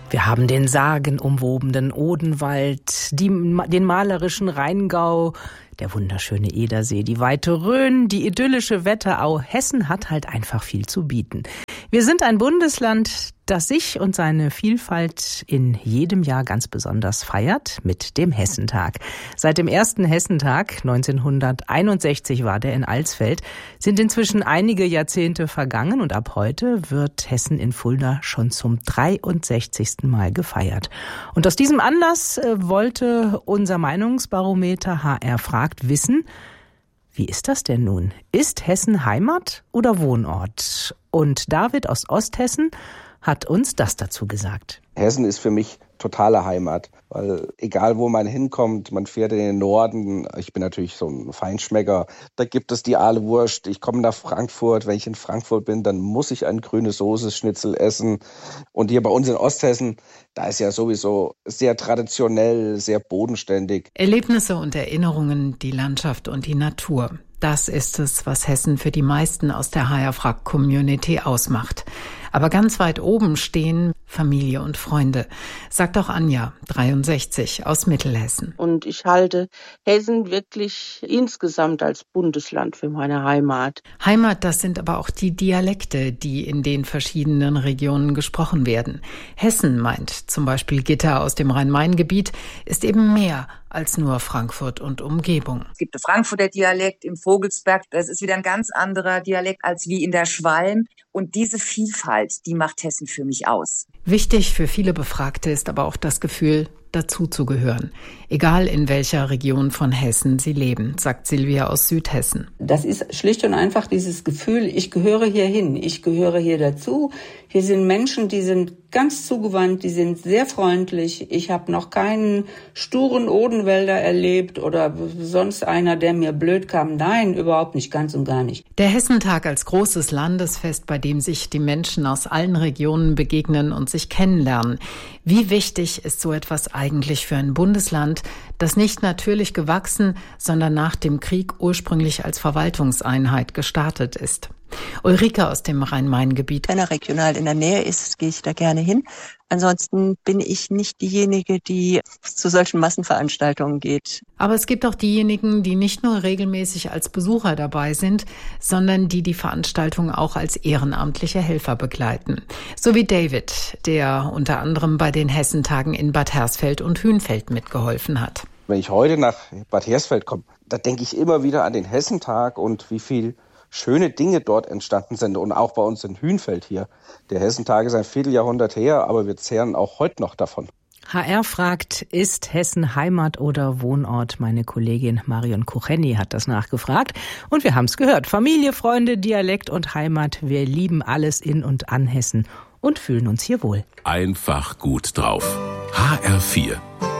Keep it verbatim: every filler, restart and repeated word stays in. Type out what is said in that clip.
Wir haben den sagenumwobenen Odenwald, die, den malerischen Rheingau, der wunderschöne Edersee, die weite Rhön, die idyllische Wetterau. Hessen hat halt einfach viel zu bieten. Wir sind ein Bundesland, das sich und seine Vielfalt in jedem Jahr ganz besonders feiert mit dem Hessentag. Seit dem ersten Hessentag neunzehnhunderteinundsechzig war der in Alsfeld, sind inzwischen einige Jahrzehnte vergangen und ab heute wird Hessen in Fulda schon zum dreiundsechzigsten Mal gefeiert. Und aus diesem Anlass äh, wollte unser Meinungsbarometer H R fragt wissen, wie ist das denn nun? Ist Hessen Heimat oder Wohnort? Und David aus Osthessen hat uns das dazu gesagt. Hessen ist für mich totale Heimat, weil egal wo man hinkommt, man fährt in den Norden, ich bin natürlich so ein Feinschmecker, da gibt es die Ahlewurst, ich komme nach Frankfurt, wenn ich in Frankfurt bin, dann muss ich ein grüne Soße-Schnitzel essen und hier bei uns in Osthessen, da ist ja sowieso sehr traditionell, sehr bodenständig. Erlebnisse und Erinnerungen, die Landschaft und die Natur. Das ist es, was Hessen für die meisten aus der H R-Frag-Community ausmacht. Aber ganz weit oben stehen Familie und Freunde, sagt auch Anja, dreiundsechzig, aus Mittelhessen. Und ich halte Hessen wirklich insgesamt als Bundesland für meine Heimat. Heimat, das sind aber auch die Dialekte, die in den verschiedenen Regionen gesprochen werden. Hessen, meint zum Beispiel Gitta aus dem Rhein-Main-Gebiet, ist eben mehr als nur Frankfurt und Umgebung. Es gibt den Frankfurter Dialekt im Vogelsberg. Das ist wieder ein ganz anderer Dialekt als wie in der Schwalm. Und diese Vielfalt, die macht Hessen für mich aus. Wichtig für viele Befragte ist aber auch das Gefühl, dazuzugehören. Egal in welcher Region von Hessen sie leben, sagt Silvia aus Südhessen. Das ist schlicht und einfach dieses Gefühl, ich gehöre hier hin, ich gehöre hier dazu. Hier sind Menschen, die sind ganz zugewandt, die sind sehr freundlich. Ich habe noch keinen sturen Odenwälder erlebt oder sonst einer, der mir blöd kam. Nein, überhaupt nicht, ganz und gar nicht. Der Hessentag als großes Landesfest, bei dem sich die Menschen aus allen Regionen begegnen und sich kennenlernen. Wie wichtig ist so etwas eigentlich für ein Bundesland, das nicht natürlich gewachsen, sondern nach dem Krieg ursprünglich als Verwaltungseinheit gestartet ist? Ulrike aus dem Rhein-Main-Gebiet. Wenn er regional in der Nähe ist, gehe ich da gerne hin. Ansonsten bin ich nicht diejenige, die zu solchen Massenveranstaltungen geht. Aber es gibt auch diejenigen, die nicht nur regelmäßig als Besucher dabei sind, sondern die die Veranstaltung auch als ehrenamtliche Helfer begleiten. So wie David, der unter anderem bei den Hessentagen in Bad Hersfeld und Hünfeld mitgeholfen hat. Wenn ich heute nach Bad Hersfeld komme, da denke ich immer wieder an den Hessentag und wie viel schöne Dinge dort entstanden sind und auch bei uns in Hünfeld hier. Der Hessentag ist ein Vierteljahrhundert her, aber wir zehren auch heute noch davon. H R fragt, ist Hessen Heimat oder Wohnort? Meine Kollegin Marion Kucheni hat das nachgefragt. Und wir haben es gehört. Familie, Freunde, Dialekt und Heimat. Wir lieben alles in und an Hessen und fühlen uns hier wohl. Einfach gut drauf. H R vier